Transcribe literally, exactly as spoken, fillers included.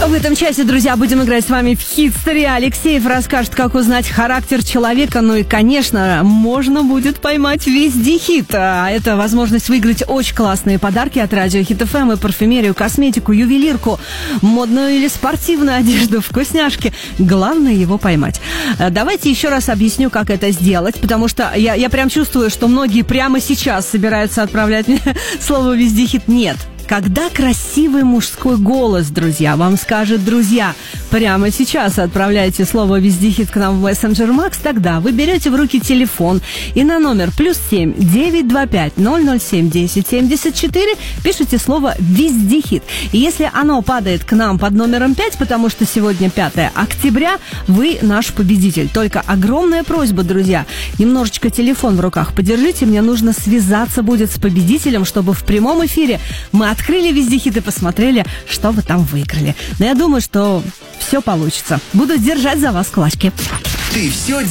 В этом часе, друзья, будем играть с вами в хит-старе. Алексеев расскажет, как узнать характер человека. Ну и, конечно, можно будет поймать везде хит. А это возможность выиграть очень классные подарки от радио Хит эф эм и парфюмерию, косметику, ювелирку, модную или спортивную одежду, вкусняшки. Главное его поймать. Давайте еще раз объясню, как это сделать, потому что я, я прям чувствую, что многие прямо сейчас собираются отправлять мне слово «везде хит». Нет. Когда красивый мужской голос, друзья, вам скажет: друзья, прямо сейчас отправляйте слово «везде хит» к нам в мессенджер Макс, тогда вы берете в руки телефон и на номер плюс семь девять два пять ноль ноль семь десять семьдесят четыре пишите слово «везде хит». И если оно падает к нам под номером пять, потому что сегодня пятое октября, вы наш победитель. Только огромная просьба, друзья, немножечко телефон в руках подержите, мне нужно связаться будет с победителем, чтобы в прямом эфире мы открыли «Везде хит» и посмотрели, что вы там выиграли. Но я думаю, что все получится. Буду держать за вас кулачки. Ты все